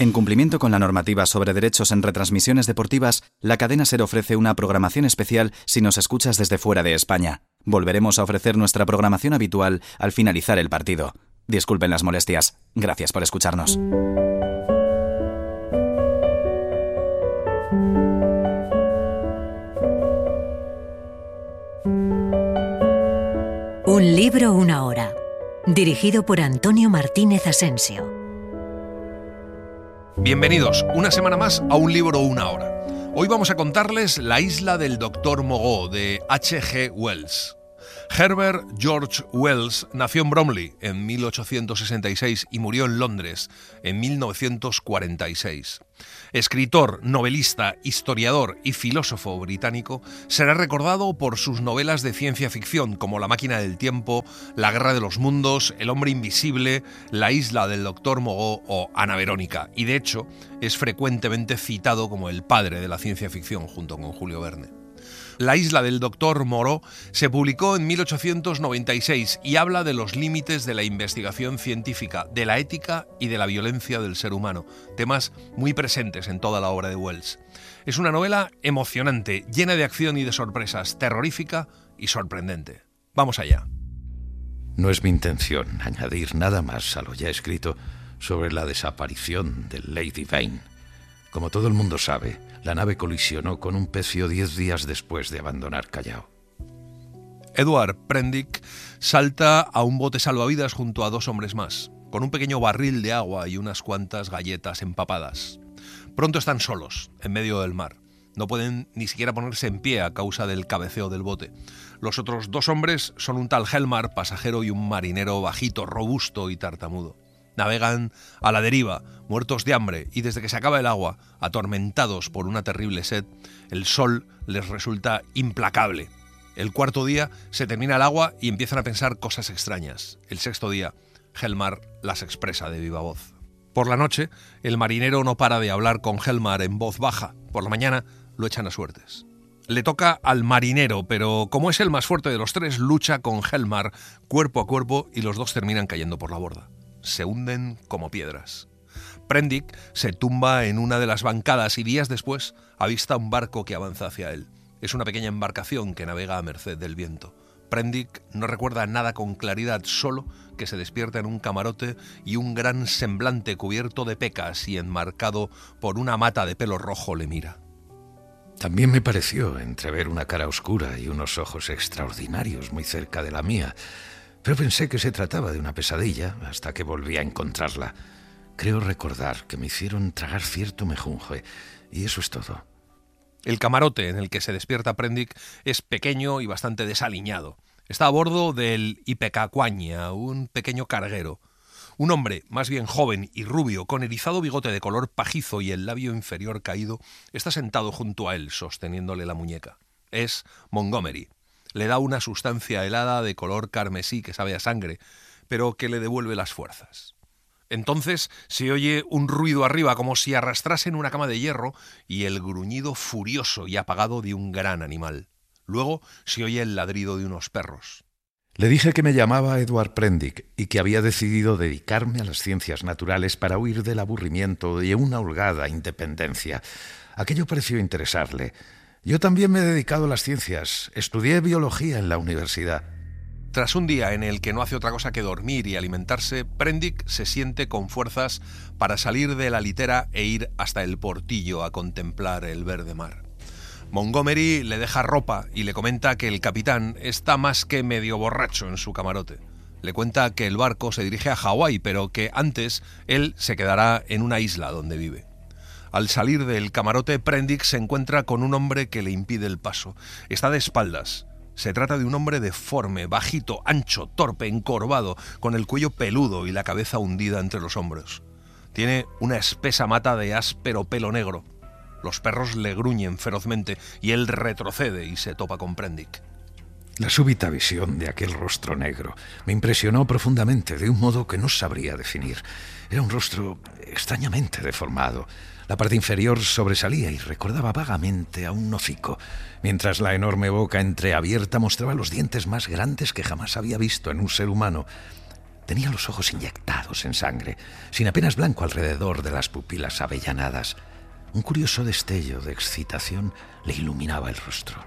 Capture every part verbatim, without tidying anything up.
En cumplimiento con la normativa sobre derechos en retransmisiones deportivas, la cadena SER ofrece una programación especial si nos escuchas desde fuera de España. Volveremos a ofrecer nuestra programación habitual al finalizar el partido. Disculpen las molestias. Gracias por escucharnos. Un libro, una hora. Dirigido por Antonio Martínez Asensio. Bienvenidos una semana más a Un libro, una hora. Hoy vamos a contarles La isla del doctor Moreau de H G Wells. Herbert George Wells nació en Bromley en mil ochocientos sesenta y seis y murió en Londres en mil novecientos cuarenta y seis. Escritor, novelista, historiador y filósofo británico, será recordado por sus novelas de ciencia ficción como La máquina del tiempo, La guerra de los mundos, El hombre invisible, La isla del doctor Moreau o Ana Verónica, y de hecho es frecuentemente citado como el padre de la ciencia ficción junto con Julio Verne. La isla del doctor Moreau se publicó en mil ochocientos noventa y seis y habla de los límites de la investigación científica, de la ética y de la violencia del ser humano, temas muy presentes en toda la obra de Wells. Es una novela emocionante, llena de acción y de sorpresas, terrorífica y sorprendente. Vamos allá. No es mi intención añadir nada más a lo ya escrito sobre la desaparición de Lady Vane. Como todo el mundo sabe, la nave colisionó con un pecio diez días después de abandonar Callao. Edward Prendick salta a un bote salvavidas junto a dos hombres más, con un pequeño barril de agua y unas cuantas galletas empapadas. Pronto están solos, en medio del mar. No pueden ni siquiera ponerse en pie a causa del cabeceo del bote. Los otros dos hombres son un tal Helmar, pasajero, y un marinero bajito, robusto y tartamudo. Navegan a la deriva, muertos de hambre, y desde que se acaba el agua, atormentados por una terrible sed, el sol les resulta implacable. El cuarto día se termina el agua y empiezan a pensar cosas extrañas. El sexto día, Helmar las expresa de viva voz. Por la noche, el marinero no para de hablar con Helmar en voz baja. Por la mañana, lo echan a suertes. Le toca al marinero, pero como es el más fuerte de los tres, lucha con Helmar cuerpo a cuerpo y los dos terminan cayendo por la borda. Se hunden como piedras. Prendick se tumba en una de las bancadas y días después avista un barco que avanza hacia él. Es una pequeña embarcación que navega a merced del viento. Prendick no recuerda nada con claridad, solo que se despierta en un camarote y un gran semblante cubierto de pecas y enmarcado por una mata de pelo rojo le mira. También me pareció entrever una cara oscura y unos ojos extraordinarios muy cerca de la mía, pero pensé que se trataba de una pesadilla hasta que volví a encontrarla. Creo recordar que me hicieron tragar cierto mejunje, y eso es todo. El camarote en el que se despierta Prendick es pequeño y bastante desaliñado. Está a bordo del Ipecacuaña, un pequeño carguero. Un hombre, más bien joven y rubio, con erizado bigote de color pajizo y el labio inferior caído, está sentado junto a él, sosteniéndole la muñeca. Es Montgomery. Le da una sustancia helada de color carmesí que sabe a sangre, pero que le devuelve las fuerzas. Entonces se oye un ruido arriba, como si arrastrasen una cama de hierro, y el gruñido furioso y apagado de un gran animal. Luego se oye el ladrido de unos perros. Le dije que me llamaba Edward Prendick y que había decidido dedicarme a las ciencias naturales para huir del aburrimiento de una holgada independencia. Aquello pareció interesarle. Yo también me he dedicado a las ciencias. Estudié biología en la universidad. Tras un día en el que no hace otra cosa que dormir y alimentarse, Prendick se siente con fuerzas para salir de la litera e ir hasta el portillo a contemplar el verde mar. Montgomery le deja ropa y le comenta que el capitán está más que medio borracho en su camarote. Le cuenta que el barco se dirige a Hawái, pero que antes él se quedará en una isla donde vive. Al salir del camarote, Prendick se encuentra con un hombre que le impide el paso. Está de espaldas. Se trata de un hombre deforme, bajito, ancho, torpe, encorvado, con el cuello peludo y la cabeza hundida entre los hombros. Tiene una espesa mata de áspero pelo negro. Los perros le gruñen ferozmente y él retrocede y se topa con Prendick. La súbita visión de aquel rostro negro me impresionó profundamente de un modo que no sabría definir. Era un rostro extrañamente deformado. La parte inferior sobresalía y recordaba vagamente a un hocico, mientras la enorme boca entreabierta mostraba los dientes más grandes que jamás había visto en un ser humano. Tenía los ojos inyectados en sangre, sin apenas blanco alrededor de las pupilas avellanadas. Un curioso destello de excitación le iluminaba el rostro.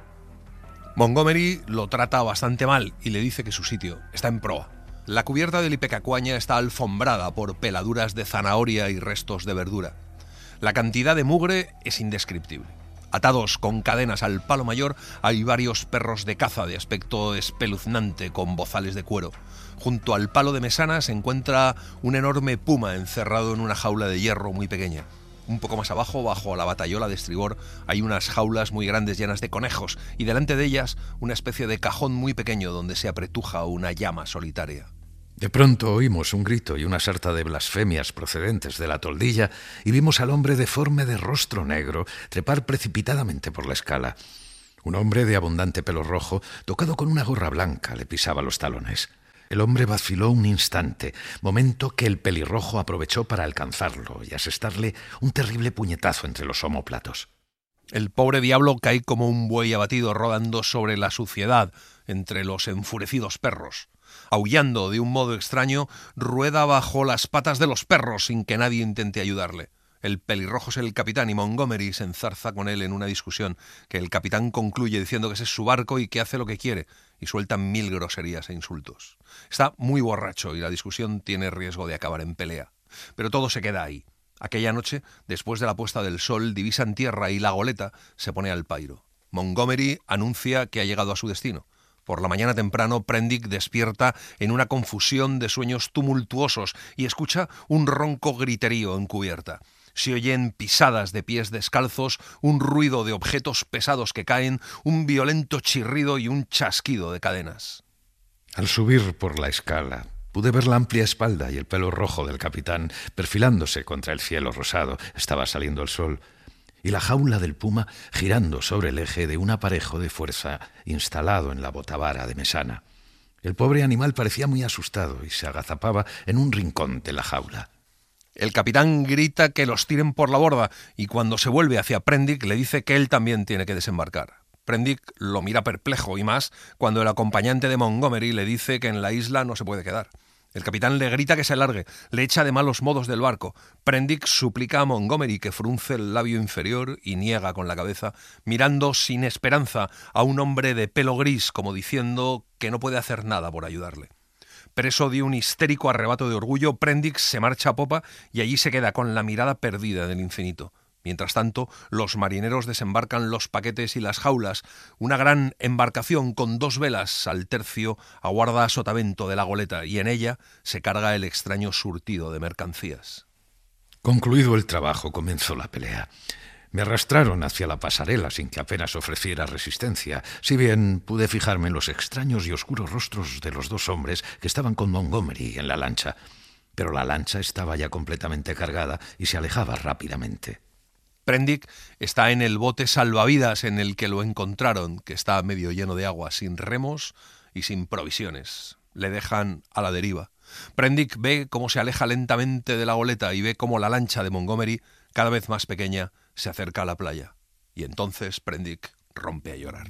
Montgomery lo trata bastante mal y le dice que su sitio está en proa. La cubierta del Ipecacuaña está alfombrada por peladuras de zanahoria y restos de verdura. La cantidad de mugre es indescriptible. Atados con cadenas al palo mayor hay varios perros de caza de aspecto espeluznante con bozales de cuero. Junto al palo de mesana se encuentra un enorme puma encerrado en una jaula de hierro muy pequeña. Un poco más abajo, bajo la batayola de estribor, hay unas jaulas muy grandes llenas de conejos y delante de ellas una especie de cajón muy pequeño donde se apretuja una llama solitaria. De pronto oímos un grito y una sarta de blasfemias procedentes de la toldilla y vimos al hombre deforme de rostro negro trepar precipitadamente por la escala. Un hombre de abundante pelo rojo, tocado con una gorra blanca, le pisaba los talones. El hombre vaciló un instante, momento que el pelirrojo aprovechó para alcanzarlo y asestarle un terrible puñetazo entre los omóplatos. El pobre diablo cae como un buey abatido rodando sobre la suciedad entre los enfurecidos perros. Aullando de un modo extraño, rueda bajo las patas de los perros sin que nadie intente ayudarle. El pelirrojo es el capitán y Montgomery se enzarza con él en una discusión que el capitán concluye diciendo que ese es su barco y que hace lo que quiere, y sueltan mil groserías e insultos. Está muy borracho y la discusión tiene riesgo de acabar en pelea. Pero todo se queda ahí. Aquella noche, después de la puesta del sol, divisan tierra y la goleta se pone al pairo. Montgomery anuncia que ha llegado a su destino. Por la mañana temprano, Prendick despierta en una confusión de sueños tumultuosos y escucha un ronco griterío en cubierta. Se oyen pisadas de pies descalzos, un ruido de objetos pesados que caen, un violento chirrido y un chasquido de cadenas. Al subir por la escala, pude ver la amplia espalda y el pelo rojo del capitán perfilándose contra el cielo rosado. Estaba saliendo el sol. Y la jaula del puma girando sobre el eje de un aparejo de fuerza instalado en la botavara de mesana. El pobre animal parecía muy asustado y se agazapaba en un rincón de la jaula. El capitán grita que los tiren por la borda y cuando se vuelve hacia Prendick le dice que él también tiene que desembarcar. Prendick lo mira perplejo y más cuando el acompañante de Montgomery le dice que en la isla no se puede quedar. El capitán le grita que se largue, le echa de malos modos del barco. Prendick suplica a Montgomery que frunce el labio inferior y niega con la cabeza, mirando sin esperanza a un hombre de pelo gris como diciendo que no puede hacer nada por ayudarle. Preso de un histérico arrebato de orgullo, Prendick se marcha a popa y allí se queda con la mirada perdida en el infinito. Mientras tanto, los marineros desembarcan los paquetes y las jaulas. Una gran embarcación con dos velas al tercio aguarda a sotavento de la goleta y en ella se carga el extraño surtido de mercancías. Concluido el trabajo, comenzó la pelea. Me arrastraron hacia la pasarela sin que apenas ofreciera resistencia, si bien pude fijarme en los extraños y oscuros rostros de los dos hombres que estaban con Montgomery en la lancha. Pero la lancha estaba ya completamente cargada y se alejaba rápidamente. Prendick está en el bote salvavidas en el que lo encontraron, que está medio lleno de agua, sin remos y sin provisiones. Le dejan a la deriva. Prendick ve cómo se aleja lentamente de la goleta y ve cómo la lancha de Montgomery, cada vez más pequeña, se acerca a la playa. Y entonces Prendick rompe a llorar.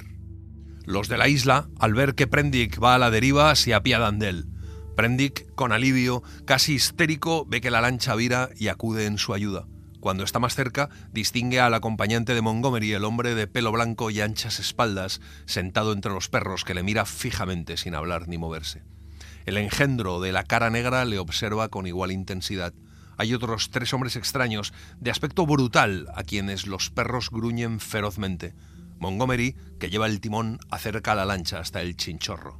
Los de la isla, al ver que Prendick va a la deriva, se apiadan de él. Prendick, con alivio, casi histérico, ve que la lancha vira y acude en su ayuda. Cuando está más cerca, distingue al acompañante de Montgomery, el hombre de pelo blanco y anchas espaldas, sentado entre los perros, que le mira fijamente sin hablar ni moverse. El engendro de la cara negra le observa con igual intensidad. Hay otros tres hombres extraños, de aspecto brutal, a quienes los perros gruñen ferozmente. Montgomery, que lleva el timón, acerca la lancha hasta el chinchorro.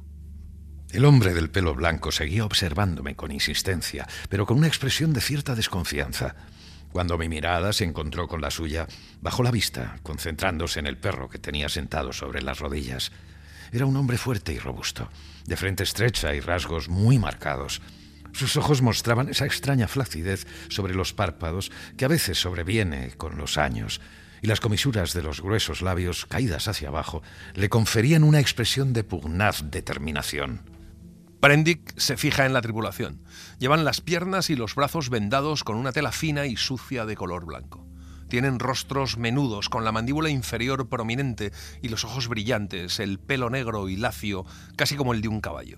El hombre del pelo blanco seguía observándome con insistencia, pero con una expresión de cierta desconfianza. Cuando mi mirada se encontró con la suya, bajó la vista, concentrándose en el perro que tenía sentado sobre las rodillas. Era un hombre fuerte y robusto, de frente estrecha y rasgos muy marcados. Sus ojos mostraban esa extraña flacidez sobre los párpados que a veces sobreviene con los años, y las comisuras de los gruesos labios, caídas hacia abajo, le conferían una expresión de pugnaz determinación. Prendick se fija en la tripulación. Llevan las piernas y los brazos vendados con una tela fina y sucia de color blanco. Tienen rostros menudos, con la mandíbula inferior prominente y los ojos brillantes, el pelo negro y lacio, casi como el de un caballo.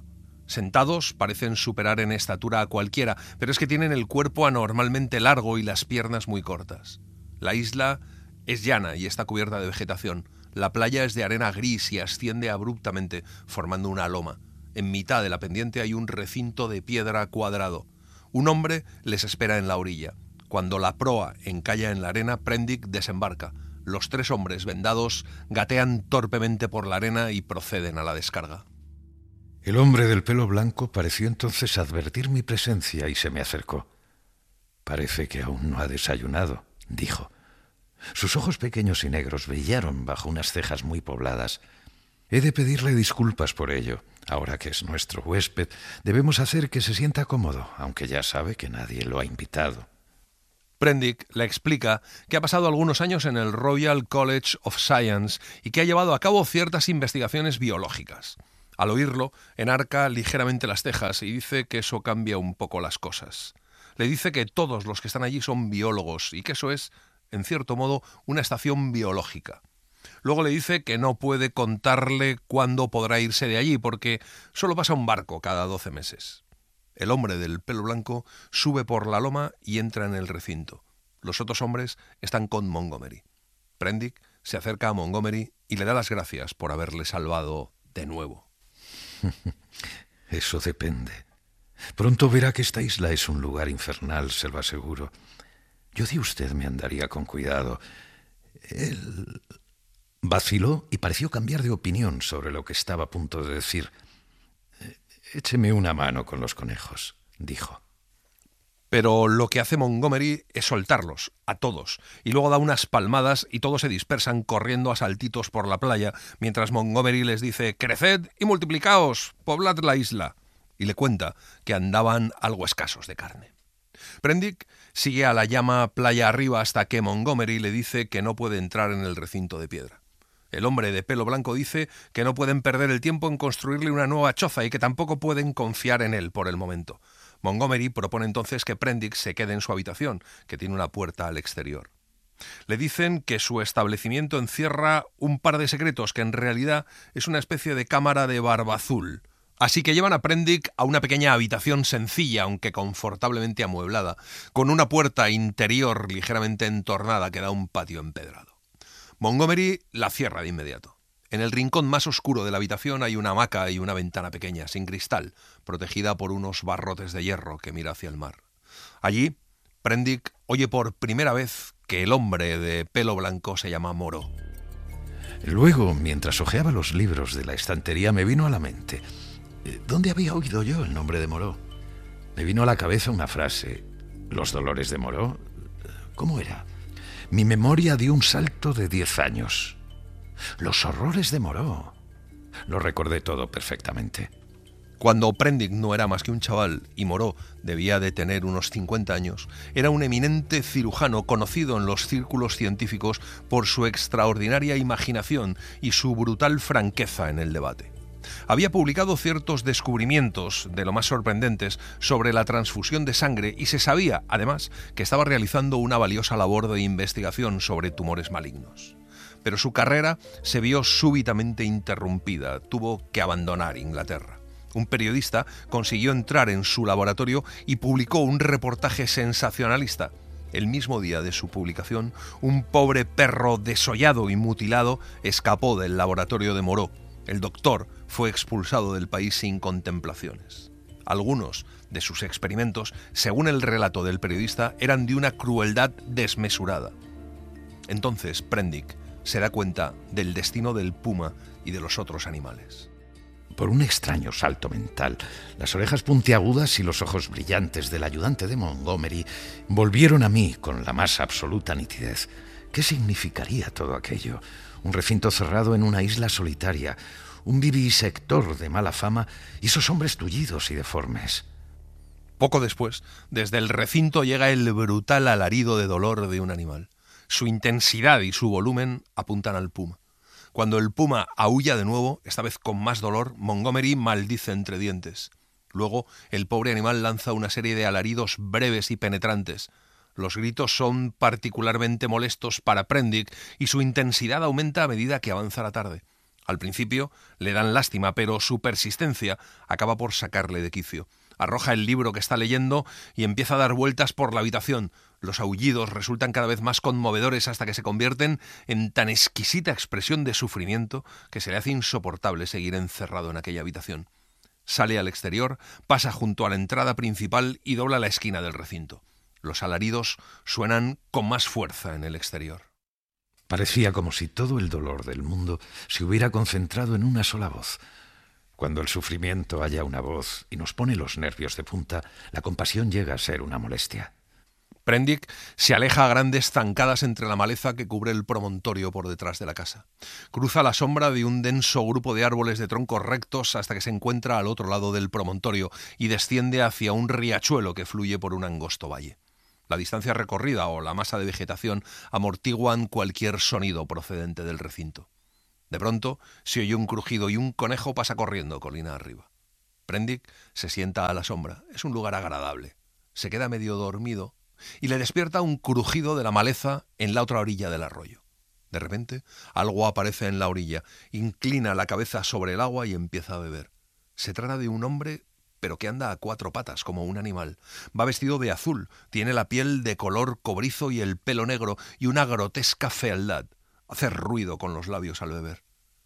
Sentados parecen superar en estatura a cualquiera, pero es que tienen el cuerpo anormalmente largo y las piernas muy cortas. La isla es llana y está cubierta de vegetación. La playa es de arena gris y asciende abruptamente, formando una loma. En mitad de la pendiente hay un recinto de piedra cuadrado. Un hombre les espera en la orilla. Cuando la proa encalla en la arena, Prendick desembarca. Los tres hombres vendados gatean torpemente por la arena y proceden a la descarga. El hombre del pelo blanco pareció entonces advertir mi presencia y se me acercó. «Parece que aún no ha desayunado», dijo. Sus ojos pequeños y negros brillaron bajo unas cejas muy pobladas. «He de pedirle disculpas por ello. Ahora que es nuestro huésped, debemos hacer que se sienta cómodo, aunque ya sabe que nadie lo ha invitado». Prendick le explica que ha pasado algunos años en el Royal College of Science y que ha llevado a cabo ciertas investigaciones biológicas. Al oírlo, enarca ligeramente las cejas y dice que eso cambia un poco las cosas. Le dice que todos los que están allí son biólogos y que eso es, en cierto modo, una estación biológica. Luego le dice que no puede contarle cuándo podrá irse de allí porque solo pasa un barco cada doce meses. El hombre del pelo blanco sube por la loma y entra en el recinto. Los otros hombres están con Montgomery. Prendick se acerca a Montgomery y le da las gracias por haberle salvado de nuevo. Eso depende. Pronto verá que esta isla es un lugar infernal, se lo aseguro. Yo de usted me andaría con cuidado. Él vaciló y pareció cambiar de opinión sobre lo que estaba a punto de decir. «Écheme una mano con los conejos», dijo. Pero lo que hace Montgomery es soltarlos, a todos, y luego da unas palmadas y todos se dispersan corriendo a saltitos por la playa, mientras Montgomery les dice «Creced y multiplicaos, poblad la isla», y le cuenta que andaban algo escasos de carne. Prendick sigue a la llama playa arriba hasta que Montgomery le dice que no puede entrar en el recinto de piedra. El hombre de pelo blanco dice que no pueden perder el tiempo en construirle una nueva choza y que tampoco pueden confiar en él por el momento. Montgomery propone entonces que Prendick se quede en su habitación, que tiene una puerta al exterior. Le dicen que su establecimiento encierra un par de secretos, que en realidad es una especie de cámara de barba azul. Así que llevan a Prendick a una pequeña habitación sencilla, aunque confortablemente amueblada, con una puerta interior ligeramente entornada que da a un patio empedrado. Montgomery la cierra de inmediato. En el rincón más oscuro de la habitación hay una hamaca y una ventana pequeña, sin cristal, protegida por unos barrotes de hierro que mira hacia el mar. Allí, Prendick oye por primera vez que el hombre de pelo blanco se llama Moreau. Luego, mientras hojeaba los libros de la estantería, me vino a la mente. ¿Dónde había oído yo el nombre de Moreau? Me vino a la cabeza una frase. ¿Los dolores de Moreau? ¿Cómo era? Mi memoria dio un salto de diez años. Los horrores de Moreau. Lo recordé todo perfectamente. Cuando Prendick no era más que un chaval y Moreau debía de tener unos cincuenta años, era un eminente cirujano conocido en los círculos científicos por su extraordinaria imaginación y su brutal franqueza en el debate. Había publicado ciertos descubrimientos, de lo más sorprendentes, sobre la transfusión de sangre y se sabía, además, que estaba realizando una valiosa labor de investigación sobre tumores malignos. Pero su carrera se vio súbitamente interrumpida, tuvo que abandonar Inglaterra. Un periodista consiguió entrar en su laboratorio y publicó un reportaje sensacionalista. El mismo día de su publicación, un pobre perro desollado y mutilado escapó del laboratorio de Moreau. El doctor fue expulsado del país sin contemplaciones. Algunos de sus experimentos, según el relato del periodista, eran de una crueldad desmesurada. Entonces Prendick se da cuenta del destino del puma y de los otros animales. Por un extraño salto mental, las orejas puntiagudas y los ojos brillantes del ayudante de Montgomery volvieron a mí con la más absoluta nitidez. ¿Qué significaría todo aquello? Un recinto cerrado en una isla solitaria, un vivisector de mala fama y esos hombres tullidos y deformes. Poco después, desde el recinto llega el brutal alarido de dolor de un animal. Su intensidad y su volumen apuntan al puma. Cuando el puma aúlla de nuevo, esta vez con más dolor, Montgomery maldice entre dientes. Luego, el pobre animal lanza una serie de alaridos breves y penetrantes. Los gritos son particularmente molestos para Prendick y su intensidad aumenta a medida que avanza la tarde. Al principio le dan lástima, pero su persistencia acaba por sacarle de quicio. Arroja el libro que está leyendo y empieza a dar vueltas por la habitación. Los aullidos resultan cada vez más conmovedores hasta que se convierten en tan exquisita expresión de sufrimiento que se le hace insoportable seguir encerrado en aquella habitación. Sale al exterior, pasa junto a la entrada principal y dobla la esquina del recinto. Los alaridos suenan con más fuerza en el exterior. Parecía como si todo el dolor del mundo se hubiera concentrado en una sola voz. Cuando el sufrimiento halla una voz y nos pone los nervios de punta, la compasión llega a ser una molestia. Prendick se aleja a grandes zancadas entre la maleza que cubre el promontorio por detrás de la casa. Cruza la sombra de un denso grupo de árboles de troncos rectos hasta que se encuentra al otro lado del promontorio y desciende hacia un riachuelo que fluye por un angosto valle. La distancia recorrida o la masa de vegetación amortiguan cualquier sonido procedente del recinto. De pronto se oye un crujido y un conejo pasa corriendo colina arriba. Prendick se sienta a la sombra. Es un lugar agradable. Se queda medio dormido y le despierta un crujido de la maleza en la otra orilla del arroyo. De repente, algo aparece en la orilla, inclina la cabeza sobre el agua y empieza a beber. Se trata de un hombre, pero que anda a cuatro patas, como un animal. Va vestido de azul, tiene la piel de color cobrizo y el pelo negro y una grotesca fealdad. Hace ruido con los labios al beber.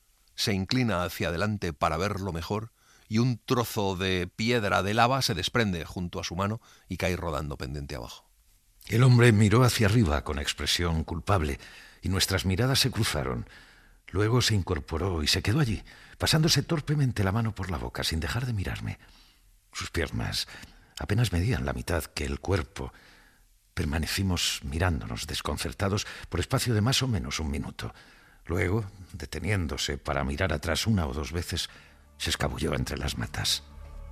Se inclina hacia adelante para verlo mejor y un trozo de piedra de lava se desprende junto a su mano y cae rodando pendiente abajo. El hombre miró hacia arriba con expresión culpable y nuestras miradas se cruzaron. Luego se incorporó y se quedó allí, pasándose torpemente la mano por la boca sin dejar de mirarme. Sus piernas apenas medían la mitad que el cuerpo. Permanecimos mirándonos desconcertados por espacio de más o menos un minuto. Luego, deteniéndose para mirar atrás una o dos veces, se escabulló entre las matas.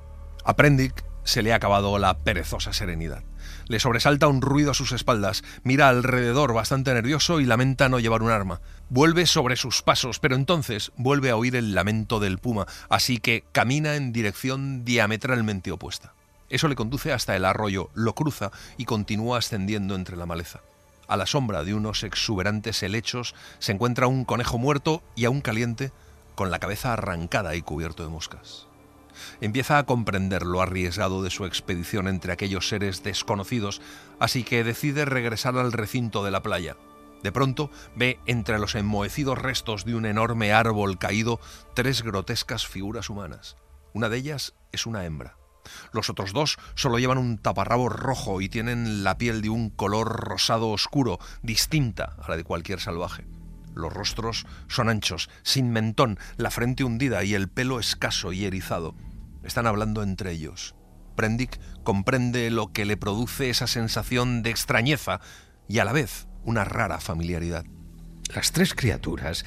A Prendick se le ha acabado la perezosa serenidad. Le sobresalta un ruido a sus espaldas, mira alrededor bastante nervioso y lamenta no llevar un arma. Vuelve sobre sus pasos, pero entonces vuelve a oír el lamento del puma, así que camina en dirección diametralmente opuesta. Eso le conduce hasta el arroyo, lo cruza y continúa ascendiendo entre la maleza. A la sombra de unos exuberantes helechos se encuentra un conejo muerto y aún caliente, con la cabeza arrancada y cubierto de moscas. Empieza a comprender lo arriesgado de su expedición entre aquellos seres desconocidos, así que decide regresar al recinto de la playa. De pronto ve entre los enmohecidos restos de un enorme árbol caído tres grotescas figuras humanas. Una de ellas es una hembra. Los otros dos solo llevan un taparrabo rojo y tienen la piel de un color rosado oscuro, distinta a la de cualquier salvaje. Los rostros son anchos, sin mentón, la frente hundida y el pelo escaso y erizado. Están hablando entre ellos. Prendick comprende lo que le produce esa sensación de extrañeza y a la vez una rara familiaridad. Las tres criaturas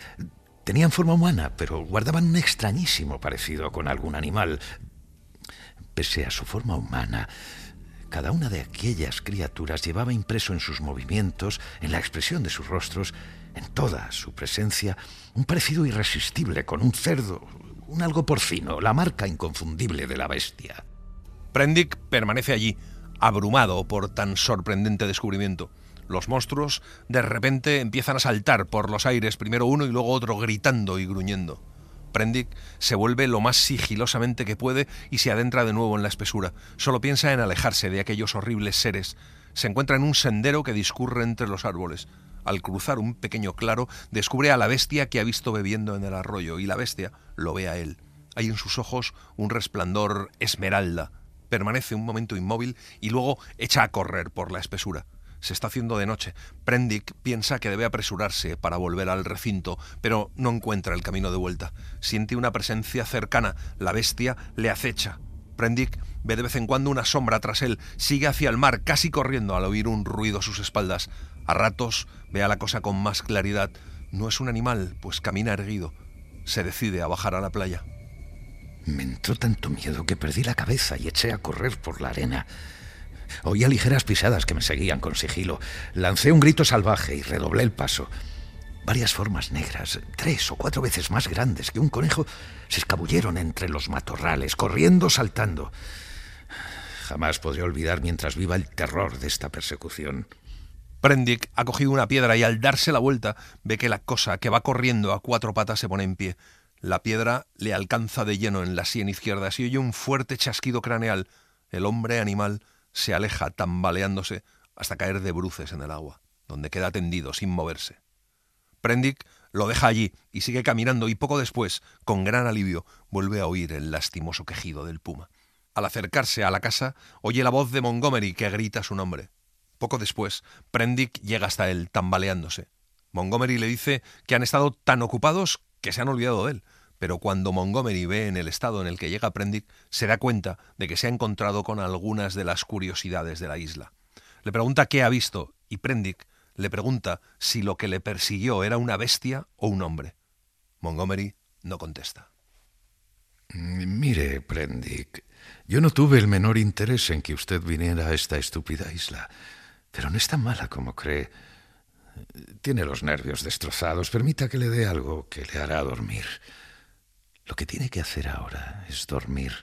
tenían forma humana, pero guardaban un extrañísimo parecido con algún animal. Pese a su forma humana, cada una de aquellas criaturas llevaba impreso en sus movimientos, en la expresión de sus rostros, en toda su presencia, un parecido irresistible con un cerdo, un algo porcino, la marca inconfundible de la bestia. Prendick permanece allí, abrumado por tan sorprendente descubrimiento. Los monstruos de repente empiezan a saltar por los aires, primero uno y luego otro, gritando y gruñendo. Prendick se vuelve lo más sigilosamente que puede y se adentra de nuevo en la espesura. Solo piensa en alejarse de aquellos horribles seres. Se encuentra en un sendero que discurre entre los árboles. Al cruzar un pequeño claro, descubre a la bestia que ha visto bebiendo en el arroyo, y la bestia lo ve a él. Hay en sus ojos un resplandor esmeralda. Permanece un momento inmóvil y luego echa a correr por la espesura. Se está haciendo de noche. Prendick piensa que debe apresurarse para volver al recinto, pero no encuentra el camino de vuelta. Siente una presencia cercana. La bestia le acecha. Prendick ve de vez en cuando una sombra tras él. Sigue hacia el mar, casi corriendo al oír un ruido a sus espaldas. A ratos ve a la cosa con más claridad. No es un animal, pues camina erguido. Se decide a bajar a la playa. Me entró tanto miedo que perdí la cabeza y eché a correr por la arena. Oía ligeras pisadas que me seguían con sigilo. Lancé un grito salvaje y redoblé el paso. Varias formas negras, tres o cuatro veces más grandes que un conejo, se escabulleron entre los matorrales, corriendo, saltando. Jamás podré olvidar mientras viva el terror de esta persecución. Prendick ha cogido una piedra y al darse la vuelta ve que la cosa que va corriendo a cuatro patas se pone en pie. La piedra le alcanza de lleno en la sien izquierda. Se oye un fuerte chasquido craneal. El hombre animal se aleja tambaleándose hasta caer de bruces en el agua, donde queda tendido sin moverse. Prendick lo deja allí y sigue caminando y poco después, con gran alivio, vuelve a oír el lastimoso quejido del puma. Al acercarse a la casa, oye la voz de Montgomery que grita su nombre. Poco después, Prendick llega hasta él, tambaleándose. Montgomery le dice que han estado tan ocupados que se han olvidado de él, pero cuando Montgomery ve en el estado en el que llega Prendick, se da cuenta de que se ha encontrado con algunas de las curiosidades de la isla. Le pregunta qué ha visto y Prendick le pregunta si lo que le persiguió era una bestia o un hombre. Montgomery no contesta. Mire, Prendick, yo no tuve el menor interés en que usted viniera a esta estúpida isla, pero no es tan mala como cree. Tiene los nervios destrozados. Permita que le dé algo que le hará dormir. Lo que tiene que hacer ahora es dormir.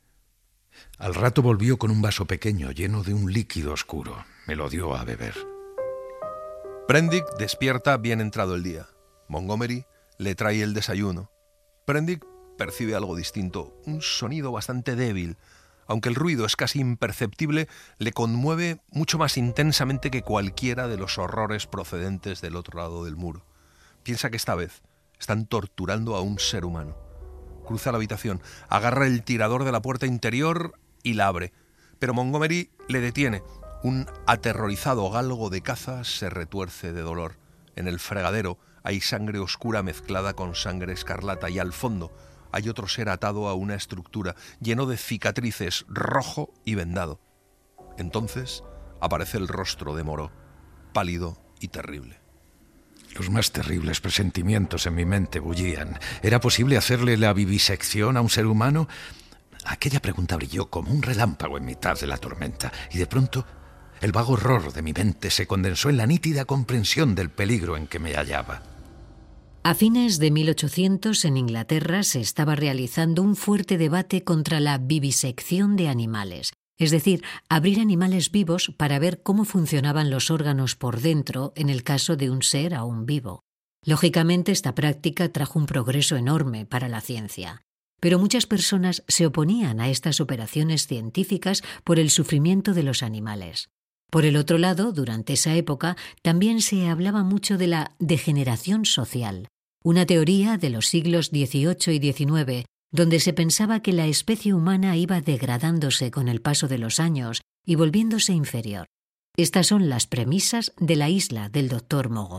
Al rato volvió con un vaso pequeño lleno de un líquido oscuro. Me lo dio a beber. Prendick despierta bien entrado el día. Montgomery le trae el desayuno. Prendick percibe algo distinto, un sonido bastante débil. Aunque el ruido es casi imperceptible, le conmueve mucho más intensamente que cualquiera de los horrores procedentes del otro lado del muro. Piensa que esta vez están torturando a un ser humano. Cruza la habitación, agarra el tirador de la puerta interior y la abre. Pero Montgomery le detiene. Un aterrorizado galgo de caza se retuerce de dolor. En el fregadero hay sangre oscura mezclada con sangre escarlata y al fondo hay otro ser atado a una estructura, lleno de cicatrices, rojo y vendado. Entonces aparece el rostro de Moreau, pálido y terrible. Los más terribles presentimientos en mi mente bullían. ¿Era posible hacerle la vivisección a un ser humano? Aquella pregunta brilló como un relámpago en mitad de la tormenta, y de pronto el vago horror de mi mente se condensó en la nítida comprensión del peligro en que me hallaba. A fines de mil ochocientos, en Inglaterra, se estaba realizando un fuerte debate contra la vivisección de animales, es decir, abrir animales vivos para ver cómo funcionaban los órganos por dentro en el caso de un ser aún vivo. Lógicamente, esta práctica trajo un progreso enorme para la ciencia, pero muchas personas se oponían a estas operaciones científicas por el sufrimiento de los animales. Por el otro lado, durante esa época, también se hablaba mucho de la degeneración social, una teoría de los siglos dieciocho y diecinueve, donde se pensaba que la especie humana iba degradándose con el paso de los años y volviéndose inferior. Estas son las premisas de la isla del doctor Moreau.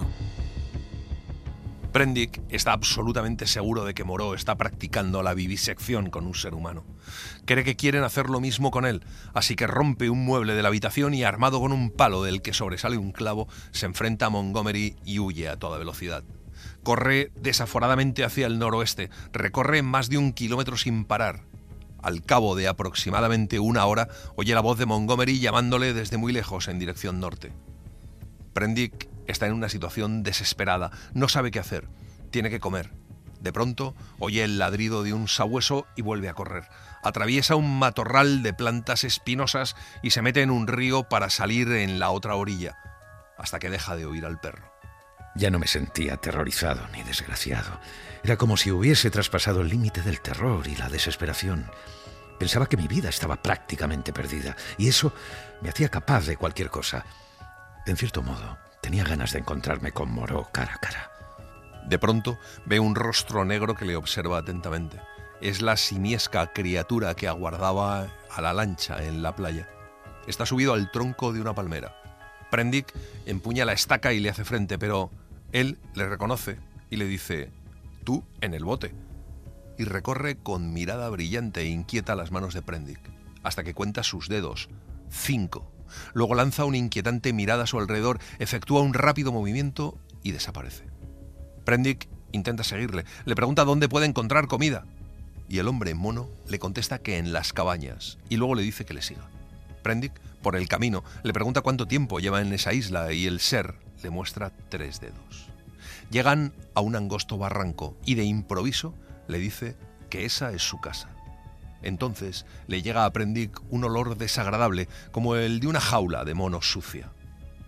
Prendick está absolutamente seguro de que Moreau está practicando la vivisección con un ser humano. Cree que quieren hacer lo mismo con él, así que rompe un mueble de la habitación y, armado con un palo del que sobresale un clavo, se enfrenta a Montgomery y huye a toda velocidad. Corre desaforadamente hacia el noroeste, recorre más de un kilómetro sin parar. Al cabo de aproximadamente una hora, oye la voz de Montgomery llamándole desde muy lejos en dirección norte. Prendick está en una situación desesperada, no sabe qué hacer, tiene que comer. De pronto, oye el ladrido de un sabueso y vuelve a correr. Atraviesa un matorral de plantas espinosas y se mete en un río para salir en la otra orilla, hasta que deja de oír al perro. Ya no me sentía aterrorizado ni desgraciado. Era como si hubiese traspasado el límite del terror y la desesperación. Pensaba que mi vida estaba prácticamente perdida, y eso me hacía capaz de cualquier cosa. En cierto modo, tenía ganas de encontrarme con Moreau cara a cara. De pronto ve un rostro negro que le observa atentamente. Es la simiesca criatura que aguardaba a la lancha en la playa. Está subido al tronco de una palmera. Prendick empuña la estaca y le hace frente, pero él le reconoce y le dice: «Tú en el bote», y recorre con mirada brillante e inquieta las manos de Prendick, hasta que cuenta sus dedos, cinco. Luego lanza una inquietante mirada a su alrededor, efectúa un rápido movimiento y desaparece. Prendick intenta seguirle, le pregunta dónde puede encontrar comida, y el hombre mono le contesta que en las cabañas, y luego le dice que le siga. Prendick, por el camino, le pregunta cuánto tiempo lleva en esa isla y el ser le muestra tres dedos. Llegan a un angosto barranco y de improviso le dice que esa es su casa. Entonces le llega a Prendick un olor desagradable, como el de una jaula de monos sucia.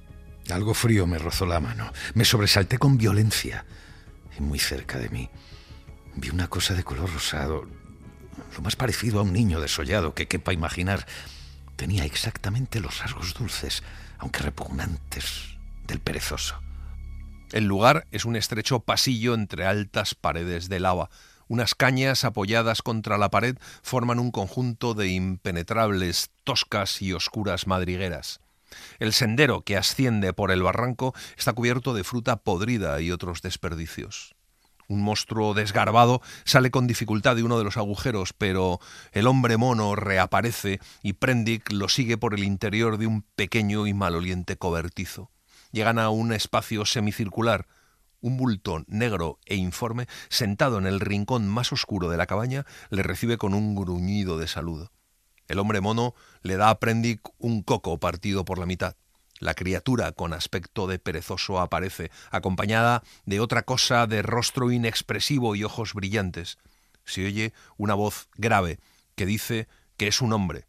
Algo frío me rozó la mano. Me sobresalté con violencia. Y muy cerca de mí vi una cosa de color rosado, lo más parecido a un niño desollado que quepa imaginar. Tenía exactamente los rasgos dulces, aunque repugnantes, del perezoso. El lugar es un estrecho pasillo entre altas paredes de lava. Unas cañas apoyadas contra la pared forman un conjunto de impenetrables, toscas y oscuras madrigueras. El sendero que asciende por el barranco está cubierto de fruta podrida y otros desperdicios. Un monstruo desgarbado sale con dificultad de uno de los agujeros, pero el hombre mono reaparece y Prendick lo sigue por el interior de un pequeño y maloliente cobertizo. Llegan a un espacio semicircular. Un bulto negro e informe, sentado en el rincón más oscuro de la cabaña, le recibe con un gruñido de saludo. El hombre mono le da a Prendick un coco partido por la mitad. La criatura con aspecto de perezoso aparece, acompañada de otra cosa de rostro inexpresivo y ojos brillantes. Se oye una voz grave que dice que es un hombre,